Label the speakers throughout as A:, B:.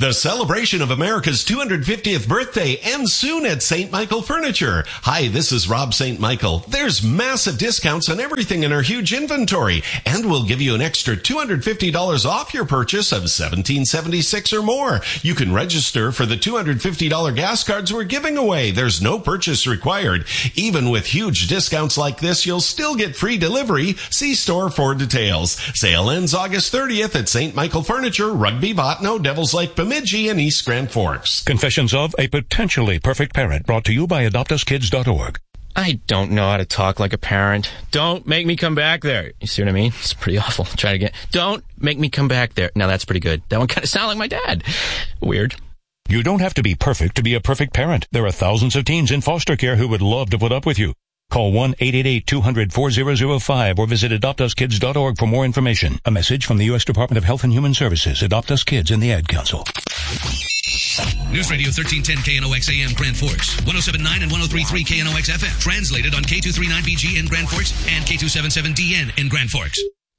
A: The celebration of America's 250th birthday ends soon at St. Michael Furniture. Hi, this is Rob St. Michael. There's massive discounts on everything in our huge inventory, and we'll give you an extra $250 off your purchase of $17.76 or more. You can register for the $250 gas cards we're giving away. There's no purchase required. Even with huge discounts like this, you'll still get free delivery. See store for details. Sale ends August 30th at St. Michael Furniture, Rugby, Botno, Devil's Lake, Bemidji, and East Grand Forks.
B: Confessions of a Potentially Perfect Parent, brought to you by AdoptUsKids.org.
C: I don't know how to talk like a parent. Don't make me come back there. You see what I mean? It's pretty awful. Try it again. Don't make me come back there. Now that's pretty good. That one kind of sounded like my dad. Weird.
B: You don't have to be perfect to be a perfect parent. There are thousands of teens in foster care who would love to put up with you. Call 1-888-200-4005 or visit AdoptUsKids.org for more information. A message from the U.S. Department of Health and Human Services, Adopt Us Kids, and the Ad Council.
D: News Radio 1310 KNOX AM Grand Forks, 107.9 and 103.3 KNOX FM. Translated on K239BG in Grand Forks and K277DN in Grand Forks.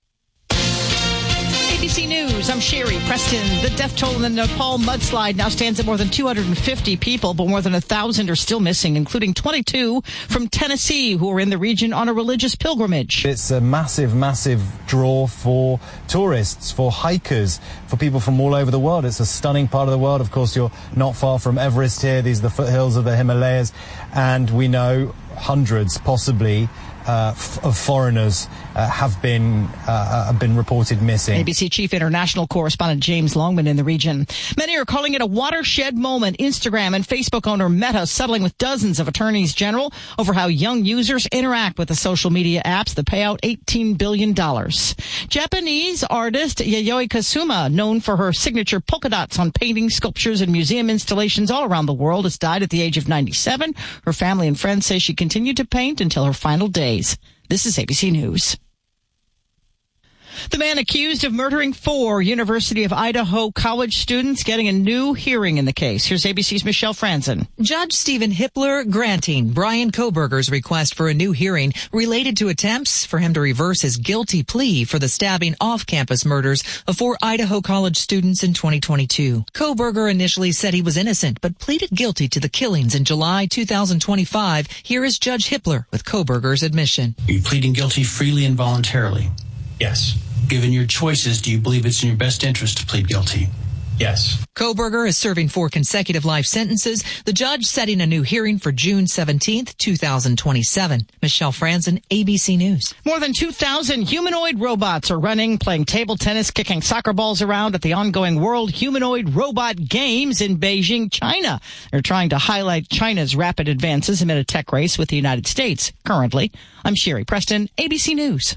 E: ABC News, I'm Sherry Preston. The death toll in the Nepal mudslide now stands at more than 250 people, but more than 1,000 are still missing, including 22 from Tennessee who are in the region on a religious pilgrimage.
F: It's a massive, massive draw for tourists, for hikers, for people from all over the world. It's a stunning part of the world. Of course, you're not far from Everest here. These are the foothills of the Himalayas, and we know hundreds, possibly, of foreigners have been reported missing.
E: ABC Chief International Correspondent James Longman in the region. Many are calling it a watershed moment. Instagram and Facebook owner Meta settling with dozens of attorneys general over how young users interact with the social media apps that pay out $18 billion. Japanese artist Yayoi Kusama, known for her signature polka dots on paintings, sculptures, and museum installations all around the world, has died at the age of 97. Her family and friends say she continued to paint until her final days. This is ABC News. The man accused of murdering 4 University of Idaho college students getting a new hearing in the case. Here's ABC's Michelle Franzen.
G: Judge Stephen Hippler granting Brian Kohberger's request for a new hearing related to attempts for him to reverse his guilty plea for the stabbing off-campus murders of 4 Idaho college students in 2022. Kohberger initially said he was innocent, but pleaded guilty to the killings in July 2025. Here is Judge Hippler with Kohberger's admission.
H: Are you pleading guilty freely and voluntarily?
I: Yes.
H: Given your choices, do you believe it's in your best interest to plead guilty?
I: Yes.
G: Kohberger is serving 4 consecutive life sentences. The judge setting a new hearing for June 17th, 2027. Michelle Franzen, ABC News.
E: More than 2,000 humanoid robots are running, playing table tennis, kicking soccer balls around at the ongoing World Humanoid Robot Games in Beijing, China. They're trying to highlight China's rapid advances amid a tech race with the United States. Currently, I'm Sherry Preston, ABC News.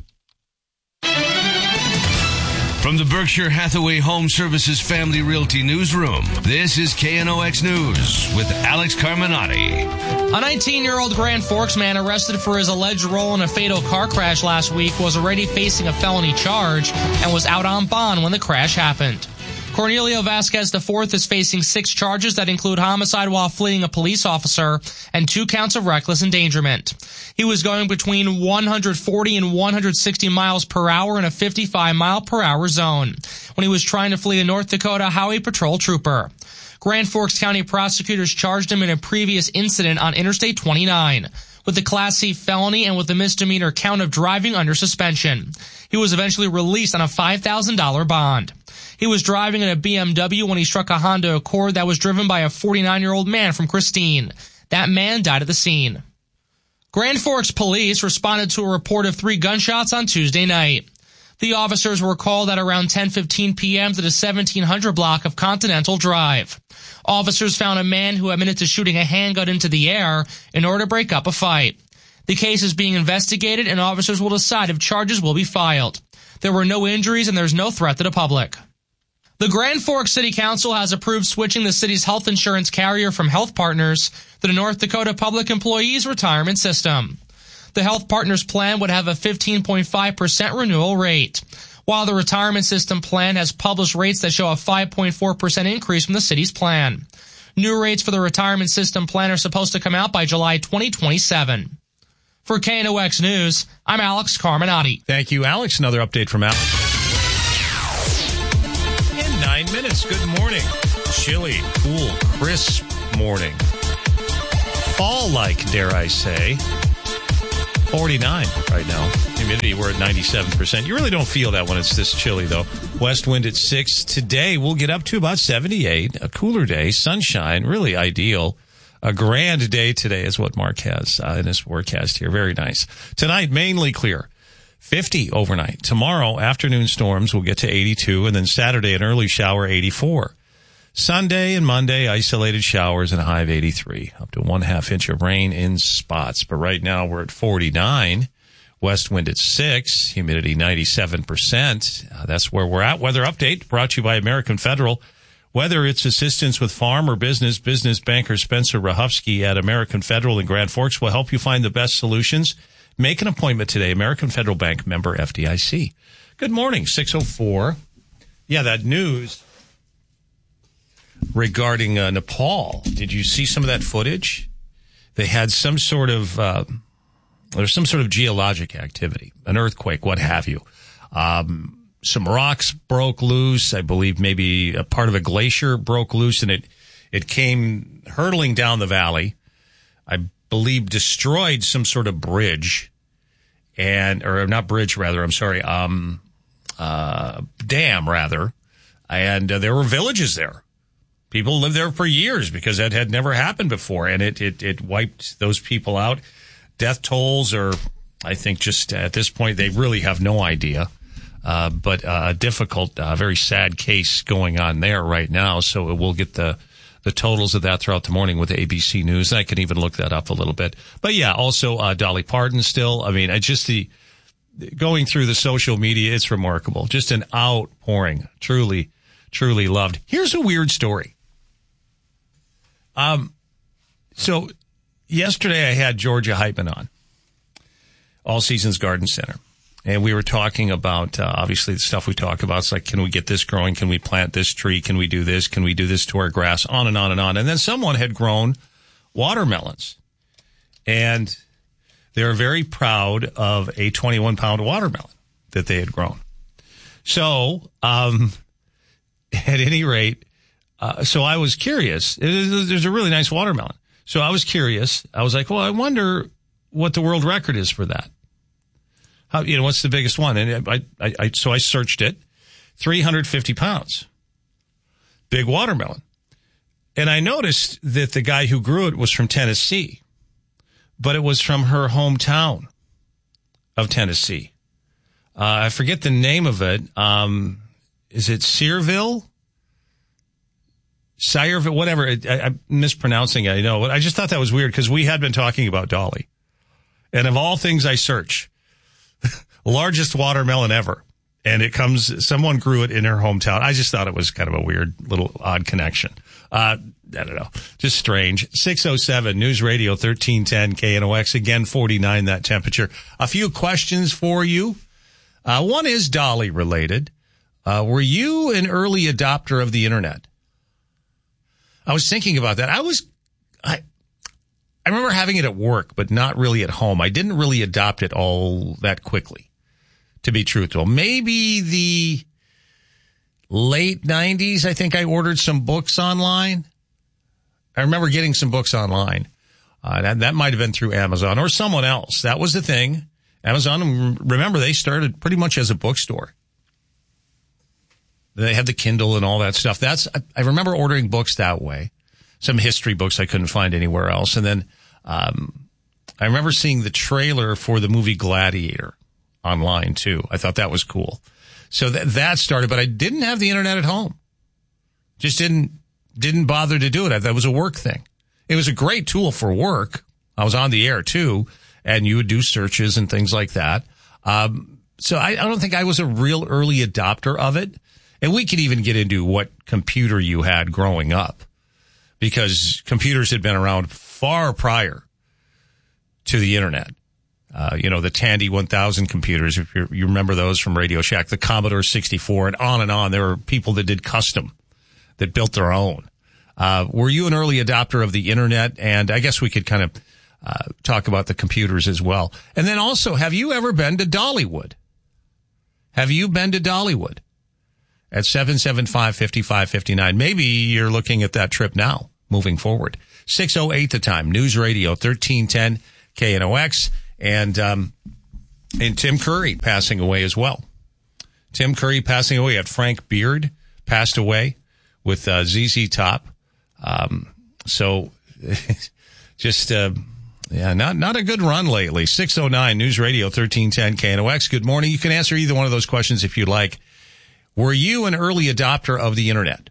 D: From the Berkshire Hathaway Home Services Family Realty Newsroom, this is KNOX News with Alex Carminati.
J: A 19-year-old Grand Forks man arrested for his alleged role in a fatal car crash last week was already facing a felony charge and was out on bond when the crash happened. Cornelio Vasquez IV is facing 6 charges that include homicide while fleeing a police officer and 2 counts of reckless endangerment. He was going between 140 and 160 miles per hour in a 55-mile-per-hour zone when he was trying to flee a North Dakota Highway Patrol trooper. Grand Forks County prosecutors charged him in a previous incident on Interstate 29 with a Class C felony and with a misdemeanor count of driving under suspension. He was eventually released on a $5,000 bond. He was driving in a BMW when he struck a Honda Accord that was driven by a 49-year-old man from Christine. That man died at the scene. Grand Forks police responded to a report of 3 gunshots on Tuesday night. The officers were called at around 10:15 p.m. to the 1700 block of Continental Drive. Officers found a man who admitted to shooting a handgun into the air in order to break up a fight. The case is being investigated and officers will decide if charges will be filed. There were no injuries and there's no threat to the public. The Grand Forks City Council has approved switching the city's health insurance carrier from Health Partners to the North Dakota Public Employees Retirement System. The Health Partners plan would have a 15.5% renewal rate, while the Retirement System plan has published rates that show a 5.4% increase from the city's plan. New rates for the Retirement System plan are supposed to come out by July 2027. For KNOX News, I'm Alex Carminati.
K: Thank you, Alex. Another update from Alex.
I: 9 minutes. Good morning. Chilly, cool, crisp morning. Fall-like, dare I say. 49 right now. Humidity, we're at 97%. You really don't feel that when it's this chilly, though. West wind at 6. Today, we'll get up to about 78. A cooler day. Sunshine, really ideal. A grand day today is what Mark has in his forecast here. Very nice. Tonight, mainly clear. 50 overnight. Tomorrow, afternoon storms will get to 82, and then Saturday, an early shower, 84. Sunday and Monday, isolated showers and a high of 83. Up to 1/2 inch of rain in spots. But right now, we're at 49. West wind at 6. Humidity 97%. That's where we're at. Weather update brought to you by American Federal. Whether it's assistance with farm or business banker Spencer Rahufsky at American Federal in Grand Forks will help you find the best solutions. Make an appointment today. American Federal Bank, member FDIC. Good morning, 6:04. Yeah, that news regarding Nepal. Did you see some of that footage? They had some sort of there's some sort of geologic activity, an earthquake, what have you. Some rocks broke loose. I believe maybe a part of a glacier broke loose, and it came hurtling down the valley. I believe destroyed some sort of bridge, or not bridge, rather. I'm sorry, dam, rather. And there were villages there. People lived there for years because that had never happened before, and it wiped those people out. Death tolls are, I think, just at this point, they really have no idea. But a difficult, very sad case going on there right now. So we'll get the totals of that throughout the morning with ABC News. I can even look that up a little bit. But yeah, also Dolly Parton still. I mean, going through the social media, it's remarkable. Just an outpouring. Truly, truly loved. Here's a weird story. So yesterday I had Georgia Heitman on, All Seasons Garden Center. And we were talking about, obviously, the stuff we talk about. It's like, can we get this growing? Can we plant this tree? Can we do this? Can we do this to our grass? On and on and on. And then someone had grown watermelons. And they were very proud of a 21-pound watermelon that they had grown. So, at any rate, so I was curious. There's a really nice watermelon. So I was curious. I was like, well, I wonder what the world record is for that. What's the biggest one? And so I searched it. 350 pounds. Big watermelon. And I noticed that the guy who grew it was from Tennessee, but it was from her hometown of Tennessee. I forget the name of it. Is it Syreville? Syreville, whatever. I'm mispronouncing it, I know. I just thought that was weird because we had been talking about Dolly. And of all things I search, largest watermelon ever. And someone grew it in her hometown. I just thought it was kind of a weird little odd connection. I don't know. Just strange. 6:07 News Radio 1310 KNOX. Again, 49 that temperature. A few questions for you. One is Dolly related. Were you an early adopter of the internet? I was thinking about that. I remember having it at work, but not really at home. I didn't really adopt it all that quickly, to be truthful. Maybe the late 90s, I think I ordered some books online. I remember getting some books online. That might have been through Amazon or someone else. That was the thing. Amazon, remember, they started pretty much as a bookstore. They had the Kindle and all that stuff. I remember ordering books that way. Some history books I couldn't find anywhere else. And then I remember seeing the trailer for the movie Gladiator online, too. I thought that was cool. So that started, but I didn't have the internet at home. Just didn't bother to do it. That was a work thing. It was a great tool for work. I was on the air, too, and you would do searches and things like that. So I don't think I was a real early adopter of it. And we could even get into what computer you had growing up, because computers had been around far prior to the internet. The Tandy 1000 computers, if you remember those from Radio Shack, the Commodore 64, and on and on. There were people that did custom, that built their own. Were you an early adopter of the internet? And I guess we could kind of talk about the computers as well. And then also, have you ever been to Dollywood? Have you been to Dollywood? at 775-5559. Maybe you're looking at that trip now, moving forward. 6:08 the time. News Radio 1310 KNOX. And Tim Curry passing away as well. Tim Curry passing away. At Frank Beard passed away with ZZ Top. So just not a good run lately. 6:09 News Radio 1310 KNOX. Good morning. You can answer either one of those questions if you'd like. Were you an early adopter of the internet?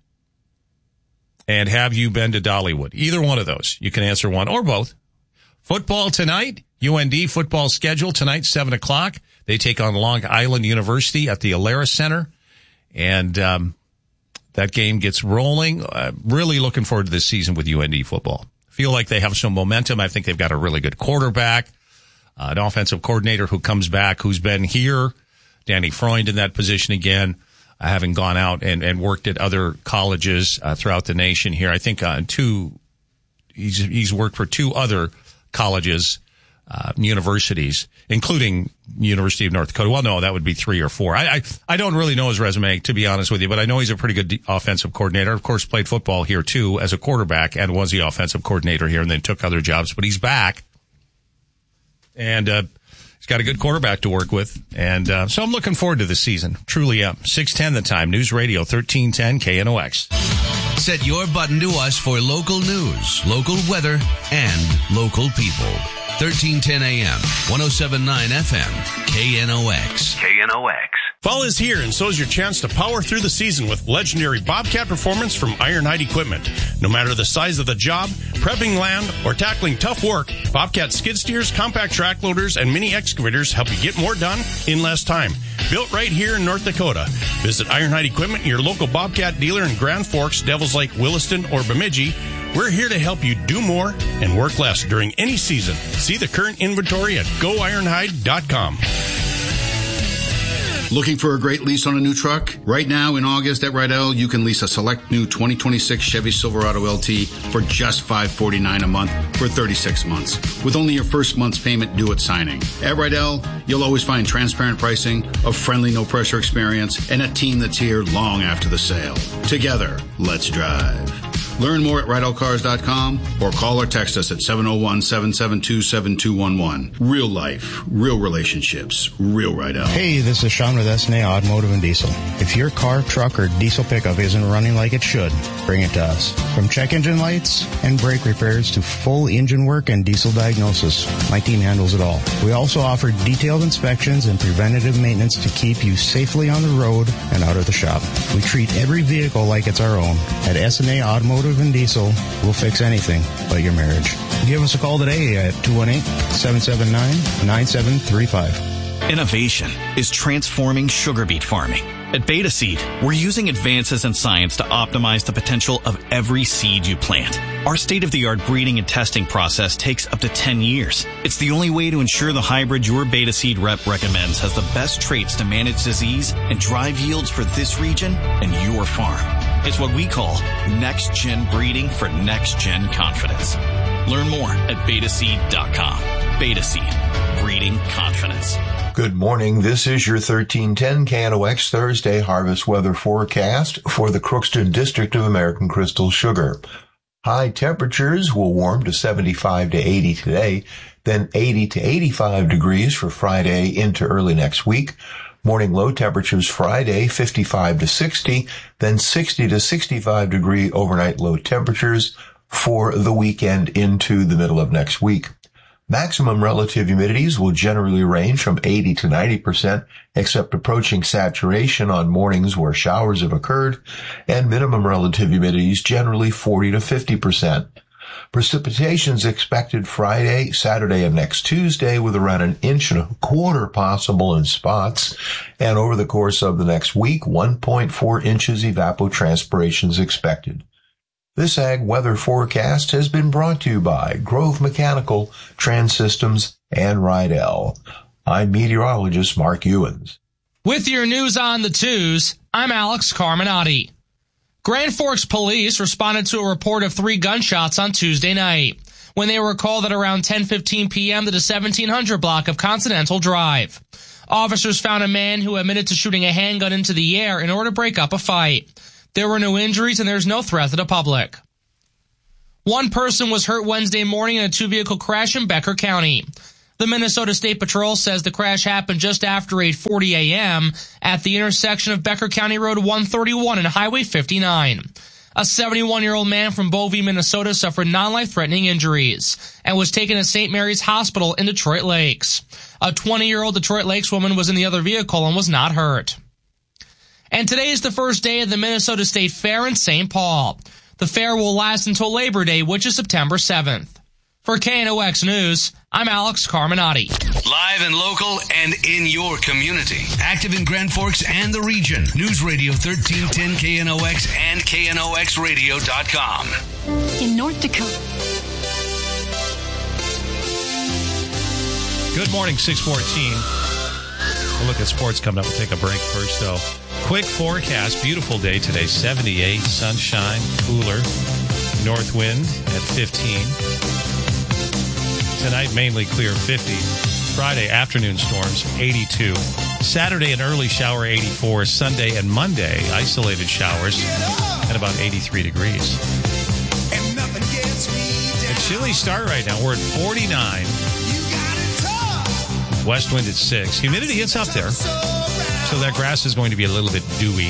I: And have you been to Dollywood? Either one of those. You can answer one or both. Football tonight. UND football schedule tonight, 7 o'clock. They take on Long Island University at the Alara Center. And that game gets rolling. Really looking forward to this season with UND football. Feel like they have some momentum. I think they've got a really good quarterback, an offensive coordinator who comes back, who's been here. Danny Freund in that position again, having gone out and worked at other colleges throughout the nation here. I think he's worked for 2 other colleges, universities, including University of North Dakota. Well, no, that would be 3 or 4. I don't really know his resume, to be honest with you, but I know he's a pretty good offensive coordinator. Of course, played football here too as a quarterback and was the offensive coordinator here and then took other jobs, but he's back. And, he's got a good quarterback to work with. And, so I'm looking forward to this season. Truly am. 6:10 the time. News Radio 1310 KNOX.
D: Set your button to us for local news, local weather, and local people. 1310 AM, 107.9 FM, KNOX. KNOX.
K: Fall is here, and so is your chance to power through the season with legendary Bobcat performance from Ironhide Equipment. No matter the size of the job, prepping land, or tackling tough work, Bobcat skid steers, compact track loaders, and mini excavators help you get more done in less time. Built right here in North Dakota. Visit Ironhide Equipment, your local Bobcat dealer in Grand Forks, Devils Lake, Williston, or Bemidji. We're here to help you do more and work less during any season. See the current inventory at goironhide.com.
L: Looking for a great lease on a new truck? Right now in August at Rydell, you can lease a select new 2026 Chevy Silverado LT for just $549 a month for 36 months, with only your first month's payment due at signing. At Rydell, you'll always find transparent pricing, a friendly, no-pressure experience, and a team that's here long after the sale. Together, let's drive. Learn more at RydellCars.com or call or text us at 701-772-7211. Real life, real relationships, real Rydell.
M: Hey, this is Sean with S&A Automotive and Diesel. If your car, truck, or diesel pickup isn't running like it should, bring it to us. From check engine lights and brake repairs to full engine work and diesel diagnosis, my team handles it all. We also offer detailed inspections and preventative maintenance to keep you safely on the road and out of the shop. We treat every vehicle like it's our own. At S&A Automotive and Diesel, we'll fix anything but your marriage. Give us a call today at 218-779-9735.
N: Innovation is transforming sugar beet farming. At Beta Seed, we're using advances in science to optimize the potential of every seed you plant. Our state-of-the-art breeding and testing process takes up to 10 years. It's the only way to ensure the hybrid your Beta Seed rep recommends has the best traits to manage disease and drive yields for this region and your farm. It's what we call next-gen breeding for next-gen confidence. Learn more at betaseed.com. Beta Seed, breeding confidence.
O: Good morning. This is your 1310 KNOX Thursday harvest weather forecast for the Crookston District of American Crystal Sugar. High temperatures will warm to 75 to 80 today, then 80 to 85 degrees for Friday into early next week. Morning low temperatures Friday, 55 to 60, then 60 to 65 degree overnight low temperatures for the weekend into the middle of next week. Maximum relative humidities will generally range from 80 to 90%, except approaching saturation on mornings where showers have occurred, and minimum relative humidities generally 40 to 50%. Precipitations expected Friday, Saturday, and next Tuesday with around 1.25 inches possible in spots. And over the course of the next week, 1.4 inches evapotranspiration is expected. This ag weather forecast has been brought to you by Grove Mechanical, Trans Systems, and Rydell. I'm meteorologist Mark Ewens.
J: With your news on the twos, I'm Alex Carminati. Grand Forks police responded to a report of 3 gunshots on Tuesday night when they were called at around 10:15 p.m. to the 1700 block of Continental Drive. Officers found a man who admitted to shooting a handgun into the air in order to break up a fight. There were no injuries and there's no threat to the public. One person was hurt Wednesday morning in a two-vehicle crash in Becker County. The Minnesota State Patrol says the crash happened just after 8:40 a.m. at the intersection of Becker County Road 131 and Highway 59. A 71-year-old man from Bovey, Minnesota suffered non-life-threatening injuries and was taken to St. Mary's Hospital in Detroit Lakes. A 20-year-old Detroit Lakes woman was in the other vehicle and was not hurt. And today is the first day of the Minnesota State Fair in St. Paul. The fair will last until Labor Day, which is September 7th. For KNOX News, I'm Alex Carminati.
D: Live and local and in your community. Active in Grand Forks and the region. News Radio 1310 KNOX and KNOXradio.com.
P: In North Dakota.
I: Good morning, 6:14. We'll look at sports coming up. We'll take a break first, though. Quick forecast. Beautiful day today. 78, sunshine, cooler. North wind at 15. Tonight, mainly clear, 50. Friday, afternoon storms, 82. Saturday, an early shower, 84. Sunday and Monday, isolated showers at about 83 degrees. A chilly start right now. We're at 49. West wind at 6. Humidity, it's up there. So that grass is going to be a little bit dewy.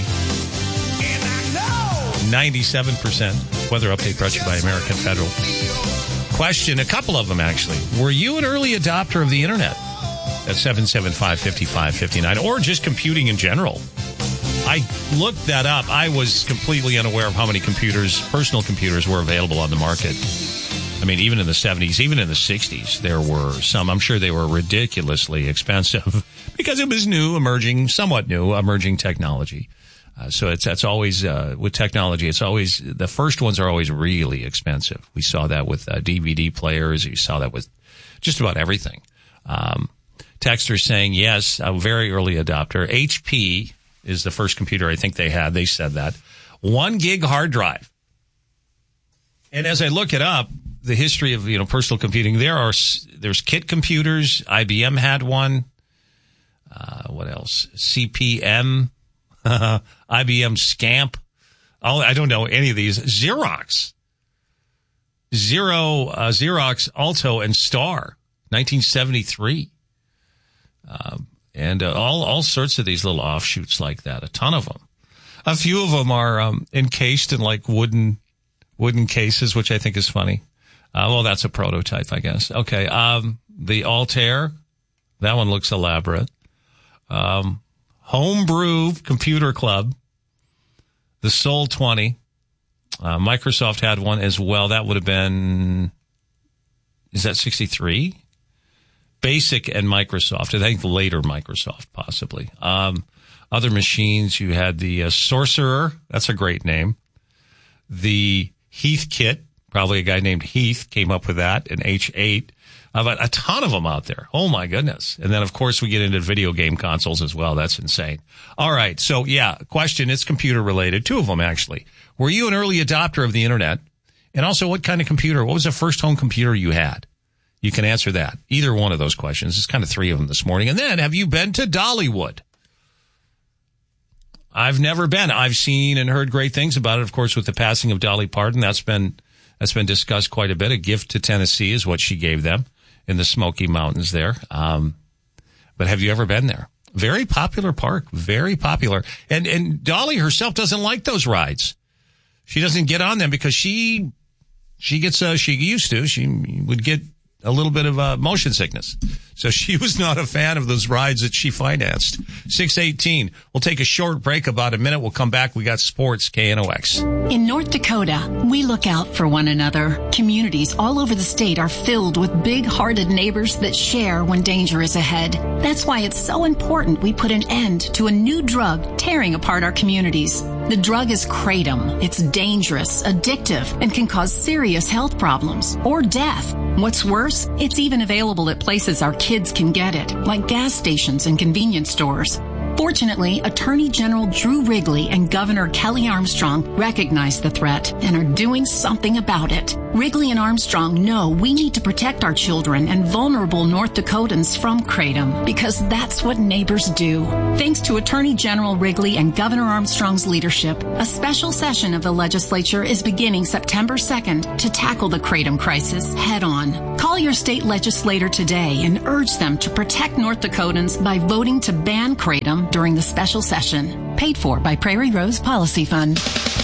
I: 97%. Weather update brought to you by American Federal. Question, a couple of them actually. Were you an early adopter of the internet? At 775-5559, or just computing in general? I looked that up. I was completely unaware of how many personal computers were available on the market. I mean, even in the 70s, even in the 60s, there were some. I'm sure they were ridiculously expensive because it was somewhat new, emerging technology. So that's always, with technology, it's always, the first ones are always really expensive. We saw that with DVD players. You saw that with just about everything. Texter saying, yes, a very early adopter. HP is the first computer I think they had. They said that. 1 gig hard drive. And as I look it up, the history of, personal computing, there's kit computers. IBM had one. What else? CPM. IBM Scamp. I don't know any of these. Xerox, Alto, and Star, 1973. And all sorts of these little offshoots like that. A ton of them. A few of them are encased in like wooden cases, which I think is funny. Well, that's a prototype, I guess. Okay. The Altair, that one looks elaborate. Homebrew Computer Club, the Sol 20. Microsoft had one as well. That would have been, is that 63? Basic and Microsoft. I think later Microsoft, possibly. Other machines, you had the Sorcerer. That's a great name. The Heathkit, probably a guy named Heath came up with that, an H8. But a ton of them out there. Oh, my goodness. And then, of course, we get into video game consoles as well. That's insane. All right. So, yeah, question. It's computer related. 2 of them, actually. Were you an early adopter of the internet? And also, what kind of computer? What was the first home computer you had? You can answer that. Either one of those questions. It's kind of 3 of them this morning. And then, have you been to Dollywood? I've never been. I've seen and heard great things about it. Of course, with the passing of Dolly Parton, that's been discussed quite a bit. A gift to Tennessee is what she gave them in the Smoky Mountains there. But have you ever been there? Very popular park. Very popular. And Dolly herself doesn't like those rides. She doesn't get on them because she would get a little bit of motion sickness. So she was not a fan of those rides that she financed. 6:18. We'll take a short break, about a minute. We'll come back. We got sports, KNOX.
P: In North Dakota, we look out for one another. Communities all over the state are filled with big-hearted neighbors that share when danger is ahead. That's why it's so important we put an end to a new drug tearing apart our communities. The drug is kratom. It's dangerous, addictive, and can cause serious health problems or death. What's worse, it's even available at places our kids can get it, like gas stations and convenience stores. Fortunately, Attorney General Drew Wrigley and Governor Kelly Armstrong recognize the threat and are doing something about it. Wrigley and Armstrong know we need to protect our children and vulnerable North Dakotans from kratom, because that's what neighbors do. Thanks to Attorney General Wrigley and Governor Armstrong's leadership, a special session of the legislature is beginning September 2nd to tackle the kratom crisis head on. Call your state legislator today and urge them to protect North Dakotans by voting to ban kratom during the special session. Paid for by Prairie Rose Policy Fund.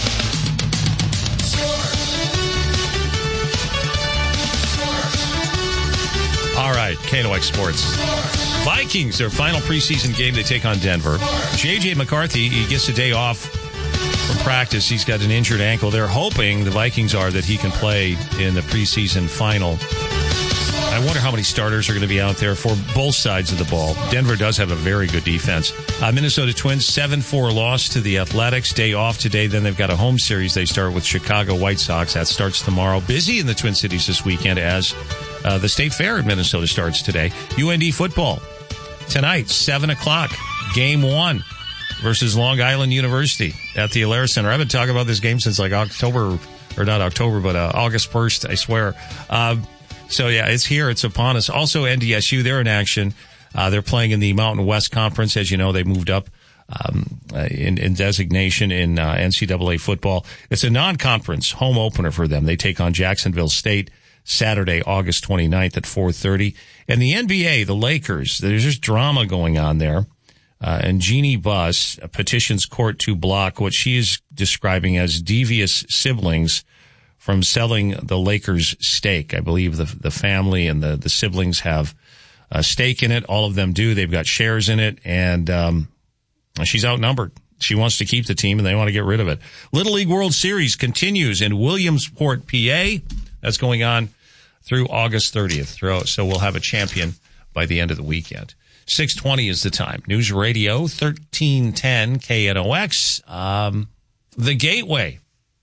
I: All right, KNOX Sports. Vikings, their final preseason game, they take on Denver. J.J. McCarthy, he gets a day off from practice. He's got an injured ankle. They're hoping, the Vikings are, that he can play in the preseason final. I wonder how many starters are going to be out there for both sides of the ball. Denver does have a very good defense. Minnesota Twins, 7-4 loss to the Athletics. Day off today. Then they've got a home series. They start with Chicago White Sox. That starts tomorrow. Busy in the Twin Cities this weekend as the State Fair in Minnesota starts today. UND football tonight, 7 o'clock. Game 1 versus Long Island University at the Alaris Center. I've been talking about this game since like August 1st, I swear. So, yeah, it's here. It's upon us. Also, NDSU, they're in action. They're playing in the Mountain West Conference. As you know, they moved up in designation in NCAA football. It's a non-conference home opener for them. They take on Jacksonville State Saturday, August 29th at 4:30. And the NBA, the Lakers, there's just drama going on there. And Jeannie Buss petitions court to block what she is describing as devious siblings from selling the Lakers' stake. I believe the family and the siblings have a stake in it. All of them do. They've got shares in it, and she's outnumbered. She wants to keep the team, and they want to get rid of it. Little League World Series continues in Williamsport, PA. That's going on through August 30th. So we'll have a champion by the end of the weekend. 6:20 is the time. News Radio 1310 KNOX. The Gateway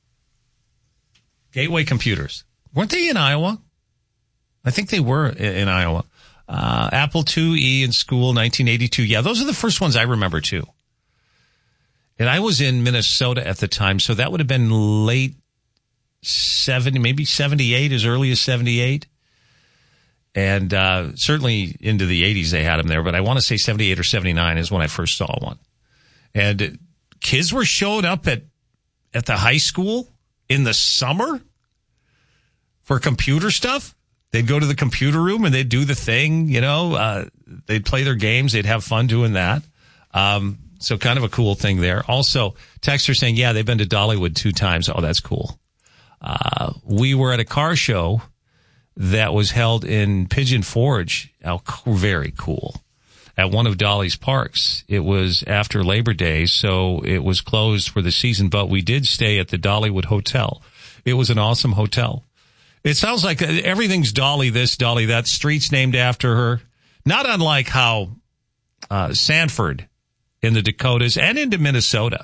I: Computers. Weren't they in Iowa? I think they were in Iowa. Apple IIe in school, 1982. Yeah, those are the first ones I remember, too. And I was in Minnesota at the time, so that would have been late 70, maybe 78, as early as 78. And certainly into the 80s they had them there, but I want to say 78 or 79 is when I first saw one. And kids were showing up at the high school in the summer for computer stuff. They'd go to the computer room and they'd do the thing, they'd play their games. They'd have fun doing that. So kind of a cool thing there. Also, texter saying, yeah, they've been to Dollywood 2 times. Oh, that's cool. We were at a car show that was held in Pigeon Forge. Oh, very cool. At one of Dolly's parks. It was after Labor Day, so it was closed for the season, but we did stay at the Dollywood Hotel. It was an awesome hotel. It sounds like everything's Dolly this, Dolly that. Streets named after her. Not unlike how Sanford in the Dakotas and into Minnesota.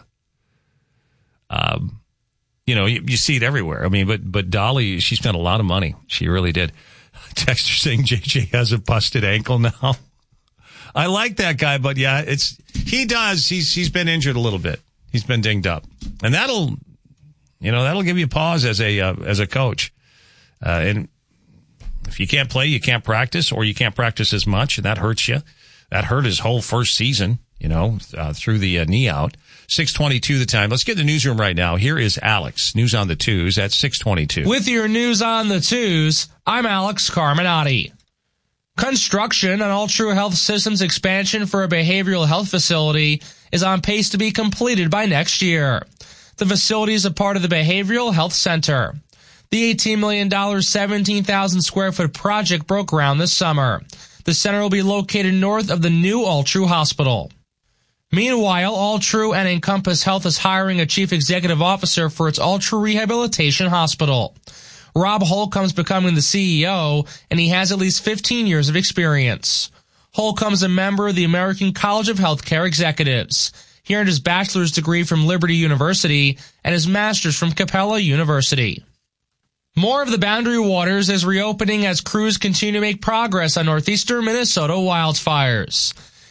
I: You see it everywhere. I mean, but Dolly, she spent a lot of money. She really did. Texter saying JJ has a busted ankle now. I like that guy, but yeah, he does. He's been injured a little bit. He's been dinged up, and that'll give you pause as a coach. And if you can't play, you can't practice, or you can't practice as much, and that hurts you. That hurt his whole first season, through the knee out. 6:22 the time. Let's get the newsroom right now. Here is Alex. News on the twos at 6:22.
J: With your news on the twos, I'm Alex Carminati. Construction on All True Health Systems expansion for a behavioral health facility is on pace to be completed by next year. The facility is a part of the Behavioral Health Center. The $18 million, 17,000 square foot project broke ground this summer. The center will be located north of the new All True Hospital. Meanwhile, All True and Encompass Health is hiring a chief executive officer for its All True Rehabilitation Hospital. Rob Holcomb's becoming the CEO, and he has at least 15 years of experience. Holcomb's a member of the American College of Healthcare Executives. He earned his bachelor's degree from Liberty University and his master's from Capella University. More of the Boundary Waters is reopening as crews continue to make progress on northeastern Minnesota wildfires.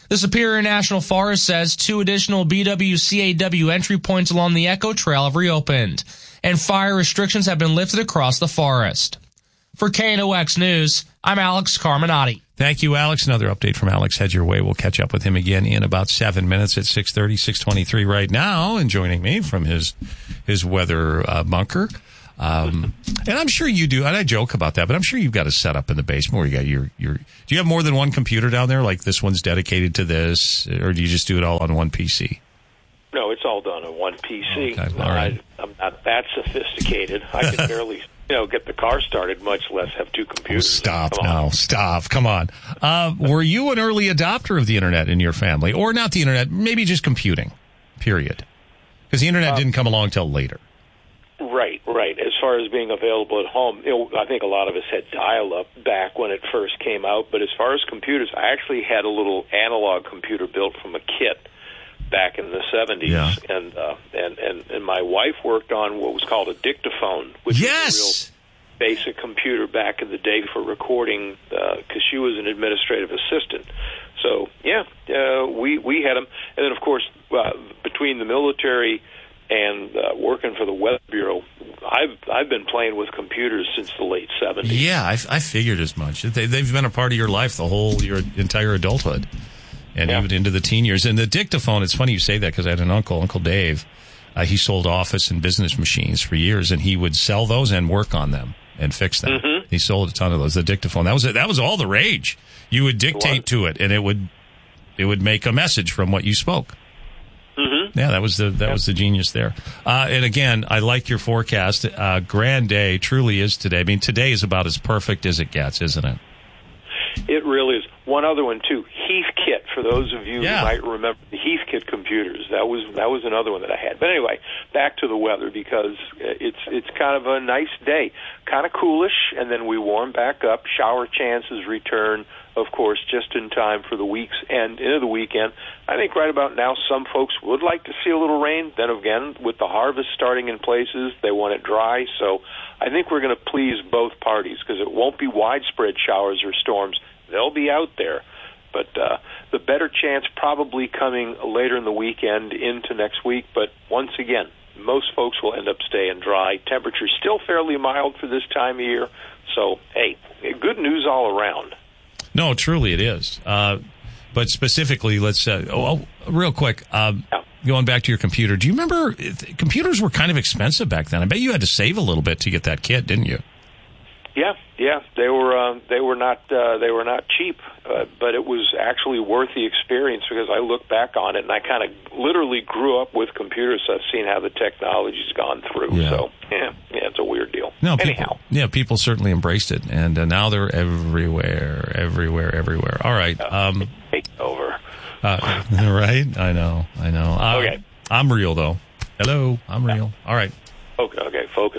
J: The Superior National Forest says 2 additional BWCAW entry points along the Echo Trail have reopened, and fire restrictions have been lifted across the forest. For KNOX News, I'm Alex Carminati.
I: Thank you, Alex. Another update from Alex heads your way. We'll catch up with him again in about 7 minutes at 6:30, 6:23 right now. And joining me from his weather bunker. And I'm sure you do, and I joke about that, but I'm sure you've got a setup in the basement where you got your do you have more than one computer down there? Like this one's dedicated to this, or do you just do it all on one PC?
Q: No, it's all done on one PC.
I: Okay, all right.
Q: I'm not that sophisticated. I can barely, get the car started, much less have 2 computers.
I: Stop. Come on. Were you an early adopter of the internet in your family? Or not the internet, maybe just computing, period? Because the internet didn't come along till later.
Q: Right. As far as being available at home, I think a lot of us had dial-up back when it first came out. But as far as computers, I actually had a little analog computer built from a kit back in the 70s.
I: Yeah.
Q: And my wife worked on what was called a dictaphone, which was a real basic computer back in the day for recording, because she was an administrative assistant. So, we had them. And then, of course, between the military and working for the Weather Bureau, I've been playing with computers since the late 70s.
I: Yeah, I figured as much. They've been a part of your life your entire adulthood, and even into the teen years. And the dictaphone, it's funny you say that because I had an Uncle Dave. He sold office and business machines for years, and he would sell those and work on them and fix them. Mm-hmm. He sold a ton of those. The dictaphone, that was all the rage. You would dictate to it, and it would make a message from what you spoke. Mm-hmm. Yeah, that was the genius there. And again, I like your forecast. Grand day truly is today. I mean, today is about as perfect as it gets, isn't it?
Q: It really is. One other one too, Heathkit. For those of you who might remember the Heathkit computers, that was another one that I had. But anyway, back to the weather, because it's kind of a nice day, kind of coolish, and then we warm back up. Shower chances return, of course, just in time for the week's end into the weekend. I think right about now, some folks would like to see a little rain. Then again, with the harvest starting in places, they want it dry. So I think we're going to please both parties, because it won't be widespread showers or storms. They'll be out there. But the better chance probably coming later in the weekend into next week. But once again, most folks will end up staying dry. Temperature's still fairly mild for this time of year. So, hey, good news all around.
I: No, truly it is. But specifically, let's real quick, going back to your computer. Do you remember computers were kind of expensive back then? I bet you had to save a little bit to get that kit, didn't you?
Q: Yeah, they were not cheap, but it was actually worth the experience, because I look back on it and I kind of literally grew up with computers. So I've seen how the technology's gone through.
I: Yeah.
Q: So it's a weird deal.
I: No,
Q: anyhow,
I: people certainly embraced it, and now they're everywhere. All right,
Q: take over.
I: Right? I know.
Q: Okay,
I: I'm real though. Hello, I'm real. All right.
Q: Okay, focus.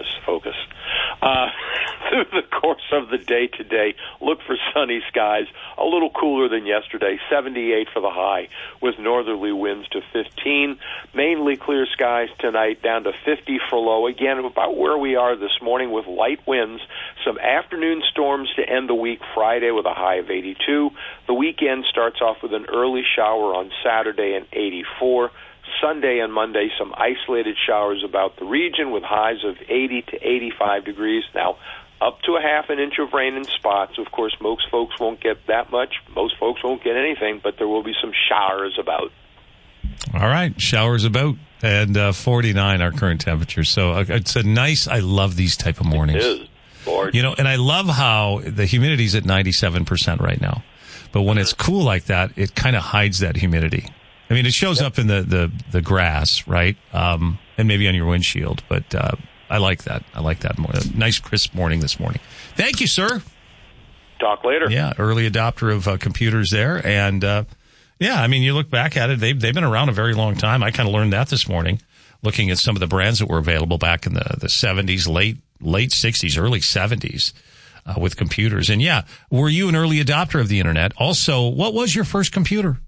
Q: Through the course of the day today, look for sunny skies, a little cooler than yesterday, 78 for the high, with northerly winds to 15. Mainly clear skies tonight, down to 50 for low. Again, about where we are this morning with light winds. Some afternoon storms to end the week Friday with a high of 82. The weekend starts off with an early shower on Saturday and 84. Sunday and Monday, some isolated showers about the region with highs of 80 to 85 degrees. Now, up to a half an inch of rain in spots. Of course, most folks won't get that much. Most folks won't get anything, but there will be some showers about.
I: All right, showers about, and 49 our current temperature. So it's a nice, I love these type of mornings.
Q: It is, Lord.
I: And I love how the humidity's at 97% right now. But when it's cool like that, it kind of hides that humidity. I mean, it shows up in the grass, right? And maybe on your windshield, but I like that. I like that more. Nice crisp morning this morning. Thank you, sir.
Q: Talk later.
I: Yeah, early adopter of computers there. And, I mean, you look back at it, they've been around a very long time. I kind of learned that this morning, looking at some of the brands that were available back in the 70s, late 60s, early 70s. With computers. And were you an early adopter of the internet? Also, what was your first computer?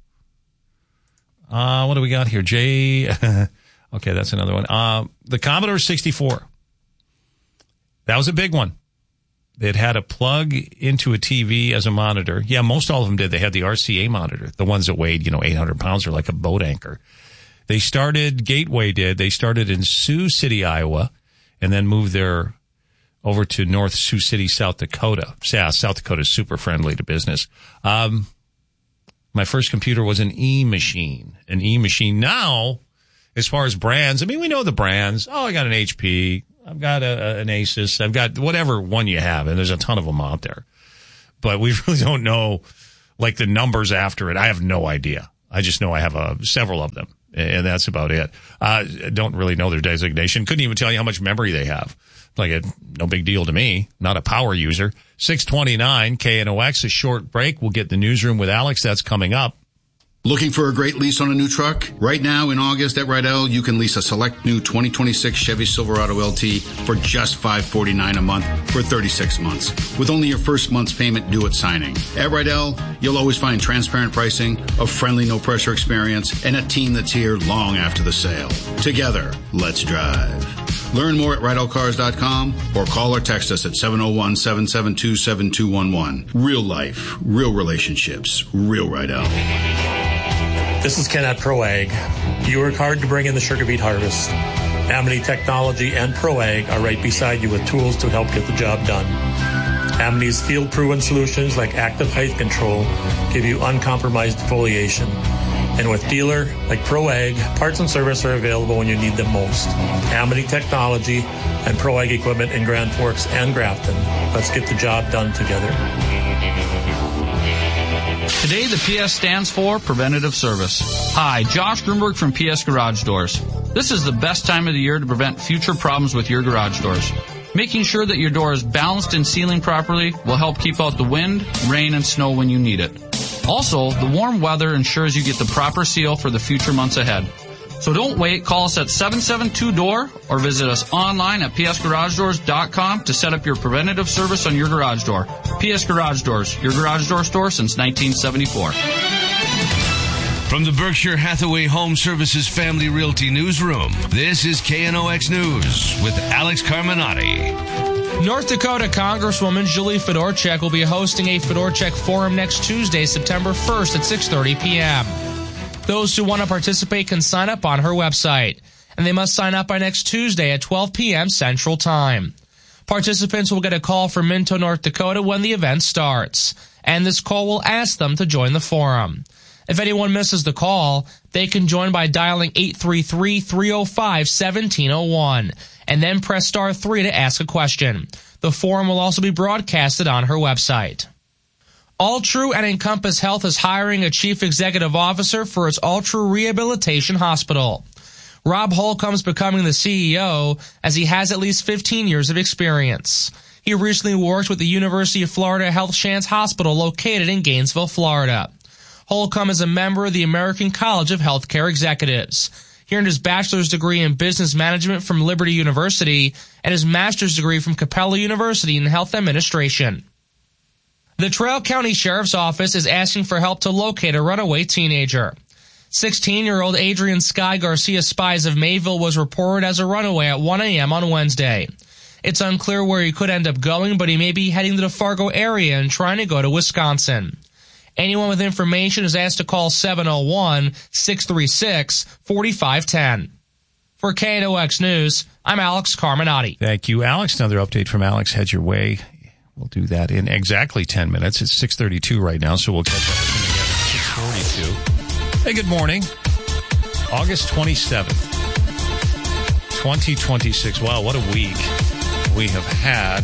I: What do we got here? Okay, that's another one. The Commodore 64. That was a big one. that had a plug into a TV as a monitor. Yeah, most all of them did. They had the RCA monitor, the ones that weighed, 800 pounds or like a boat anchor. Gateway did. They started in Sioux City, Iowa, and then moved over to North Sioux City, South Dakota. South Dakota is super friendly to business. My first computer was an E-Machine. An E-Machine. Now, as far as brands, we know the brands. Oh, I got an HP. I've got an Asus. I've got whatever one you have, and there's a ton of them out there. But we really don't know, like, the numbers after it. I have no idea. I just know I have several of them, and that's about it. I don't really know their designation. Couldn't even tell you how much memory they have. Like, no big deal to me. Not a power user. 629 KNOX, a short break. We'll get the newsroom with Alex. That's coming up.
L: Looking for a great lease on a new truck? Right now in August at Rydell, you can lease a select new 2026 Chevy Silverado LT for just $549 a month for 36 months, with only your first month's payment due at signing. At Rydell, you'll always find transparent pricing, a friendly, no-pressure experience, and a team that's here long after the sale. Together, let's drive. Learn more at RydellCars.com or call or text us at 701-772-7211. Real life, real relationships, real Rydell.
R: This is Ken at ProAg. You work hard to bring in the sugar beet harvest. Amity Technology and ProAg are right beside you with tools to help get the job done. Amity's field-proven solutions like active height control give you uncompromised foliation. And with dealer like ProAg, parts and service are available when you need them most. Amity Technology and ProAg equipment in Grand Forks and Grafton. Let's get the job done together.
S: Today, the PS stands for Preventative Service. Hi, Josh Grunberg from PS Garage Doors. This is the best time of the year to prevent future problems with your garage doors. Making sure that your door is balanced and sealing properly will help keep out the wind, rain, and snow when you need it. Also, the warm weather ensures you get the proper seal for the future months ahead. So don't wait. Call us at 772-DOOR or visit us online at psgaragedoors.com to set up your preventative service on your garage door. PS Garage Doors, your garage door store since 1974.
D: From the Berkshire Hathaway Home Services Family Realty Newsroom, this is KNOX News with Alex Carminati.
J: North Dakota Congresswoman Julie Fedorchak will be hosting a Fedorchak Forum next Tuesday, September 1st at 6:30 p.m. Those who want to participate can sign up on her website, and they must sign up by next Tuesday at 12 p.m. Central Time. Participants will get a call from Minto, North Dakota when the event starts, and this call will ask them to join the forum. If anyone misses the call, they can join by dialing 833-305-1701 and then press star 3 to ask a question. The forum will also be broadcasted on her website. Altru and Encompass Health is hiring a chief executive officer for its Altru Rehabilitation Hospital. Rob Holcomb's becoming the CEO as he has at least 15 years of experience. He recently worked with the University of Florida Health Shands Hospital located in Gainesville, Florida. Holcomb is a member of the American College of Healthcare Executives. He earned his bachelor's degree in business management from Liberty University and his master's degree from Capella University in health administration. The Traill County Sheriff's Office is asking for help to locate a runaway teenager. 16-year-old Adrian Sky Garcia Spies of Mayville was reported as a runaway at 1 a.m. on Wednesday. It's unclear where he could end up going, but he may be heading to the Fargo area and trying to go to Wisconsin. Anyone with information is asked to call 701-636-4510. For KNOX News, I'm Alex Carminati.
I: Thank you, Alex. Another update from Alex heads your way. We'll do that in exactly 10 minutes. It's 6:32 right now, so we'll catch up with him again at 6:42. Hey, good morning. August 27th, 2026. Wow, what a week we have had.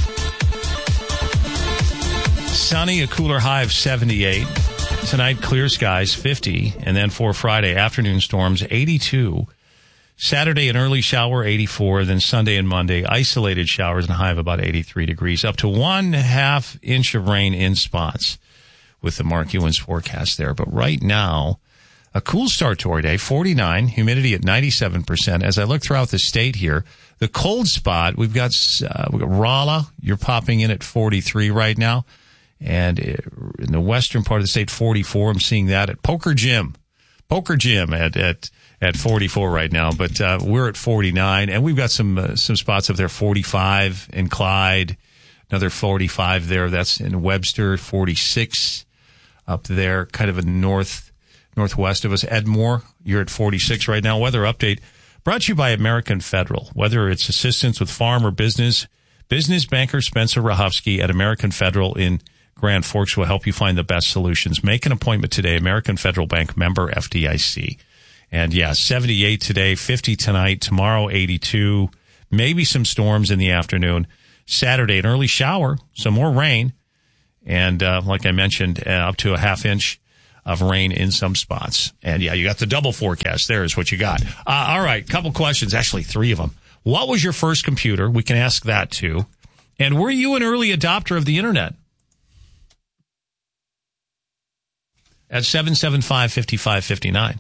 I: Sunny, a cooler high of 78. Tonight, clear skies, 50. And then for Friday, afternoon storms, 82. Saturday, an early shower, 84. Then Sunday and Monday, isolated showers and a high of about 83 degrees. Up to 1/2 inch of rain in spots with the Mark Ewens forecast there. But right now, a cool start to our day, 49, humidity at 97%. As I look throughout the state here, the cold spot, we've got Rolla. You're popping in at 43 right now. And in the western part of the state, 44. I'm seeing that at Poker Gym at 44 right now. But we're at 49, and we've got some spots up there, 45 in Clyde, Another 45 there. That's in Webster, 46 up there, kind of a northwest of us. Edmore, you're at 46 right now. Weather update brought to you by American Federal. Whether it's assistance with farm or business banker Spencer Rahovsky at American Federal in Grand Forks will help you find the best solutions. Make an appointment today. American Federal Bank, member FDIC. And 78 today, 50 tonight, tomorrow 82, maybe some storms in the afternoon. Saturday, an early shower, some more rain. And like I mentioned, up to a half inch of rain in some spots. And you got the double forecast. There is what you got. All right, couple questions, actually 3 of them. What was your first computer? We can ask that too. And were you an early adopter of the internet? At 775-5559.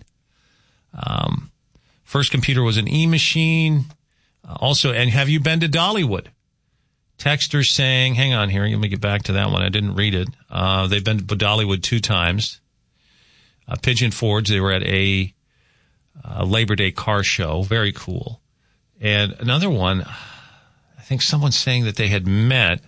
I: First computer was an E-machine. Also, and have you been to Dollywood? Texter saying, hang on here, let me get back to that one. I didn't read it. They've been to Dollywood 2 times. Pigeon Forge, they were at a Labor Day car show. Very cool. And another one, I think someone's saying that they had met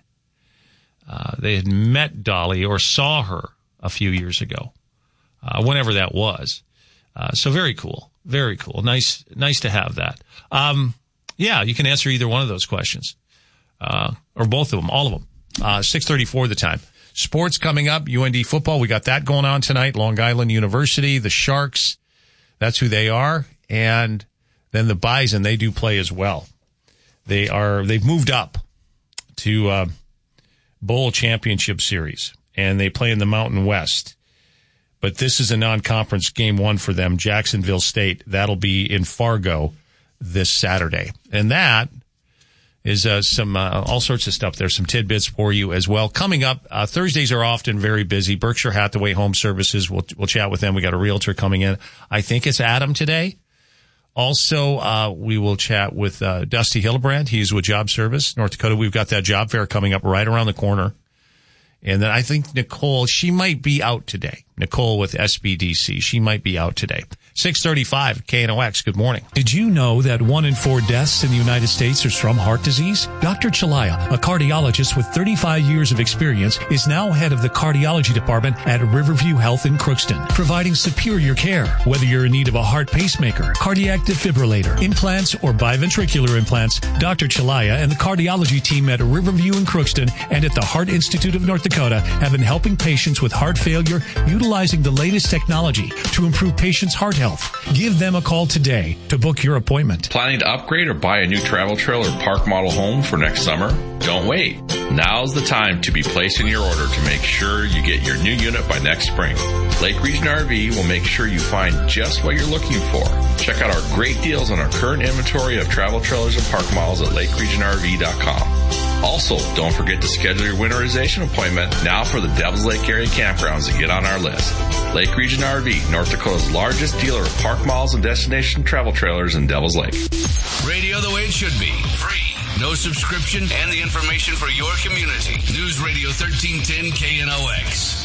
I: Dolly or saw her a few years ago, whenever that was. So very cool. Very cool. Nice to have that. You can answer either one of those questions. Or both of them, all of them. 6:34 the time. Sports coming up, UND football. We got that going on tonight. Long Island University, the Sharks. That's who they are. And then the Bison, they do play as well. They've moved up to Bowl Championship Series, and they play in the Mountain West. But this is a non-conference game 1 for them, Jacksonville State. That'll be in Fargo this Saturday. And that is some all sorts of stuff. There's some tidbits for you as well. Coming up, Thursdays are often very busy. Berkshire Hathaway Home Services, we'll chat with them. We got a realtor coming in. I think it's Adam today. Also, we will chat with Dusty Hillebrand. He's with Job Service, North Dakota. We've got that job fair coming up right around the corner. And then I think Nicole, she might be out today. Nicole with SBDC. She might be out today. 6:35 KNOX. Good morning.
T: Did you know that 1 in 4 deaths in the United States is from heart disease? Dr. Chalaya, a cardiologist with 35 years of experience, is now head of the cardiology department at Riverview Health in Crookston, providing superior care. Whether you're in need of a heart pacemaker, cardiac defibrillator, implants, or biventricular implants, Dr. Chalaya and the cardiology team at Riverview in Crookston and at the Heart Institute of North Dakota have been helping patients with heart failure utilizing the latest technology to improve patients' heart health. Give them a call today to book your appointment.
U: Planning to upgrade or buy a new travel trailer or park model home for next summer? Don't wait. Now's the time to be placing your order to make sure you get your new unit by next spring. Lake Region RV will make sure you find just what you're looking for. Check out our great deals on our current inventory of travel trailers and park models at lakeregionrv.com. Also, don't forget to schedule your winterization appointment now for the Devils Lake area campgrounds to get on our list. Lake Region RV, North Dakota's largest dealer of park malls and destination travel trailers in Devils Lake.
D: Radio the way it should be. Free. No subscription and the information for your community. News Radio 1310 KNOX.